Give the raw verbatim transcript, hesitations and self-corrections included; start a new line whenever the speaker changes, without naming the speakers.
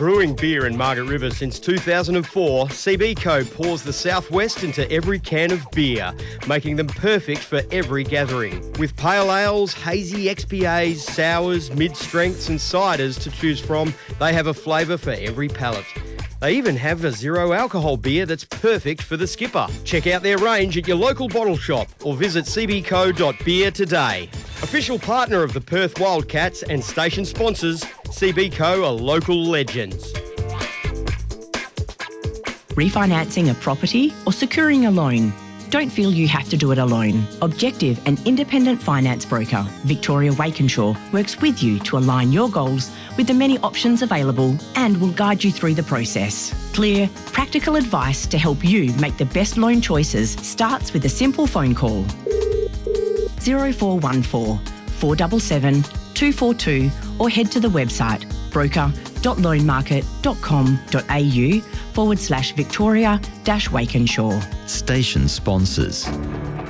Brewing beer in Margaret River since two thousand four, C B Co pours the Southwest into every can of beer, making them perfect for every gathering. With pale ales, hazy X P As, sours, mid-strengths and ciders to choose from, they have a flavour for every palate. They even have a zero alcohol beer that's perfect for the skipper. Check out their range at your local bottle shop or visit c b co dot beer today. Official partner of the Perth Wildcats and station sponsors, C B Co are local legends.
Refinancing a property or securing a loan? Don't feel you have to do it alone. Objective and independent finance broker, Victoria Wakenshaw, works with you to align your goals with the many options available and will guide you through the process. Clear, practical advice to help you make the best loan choices starts with a simple phone call. zero four one four, four seven seven, two four two or head to the website broker.loanmarket.com.au forward slash Victoria dash Wakenshaw.
Station sponsors.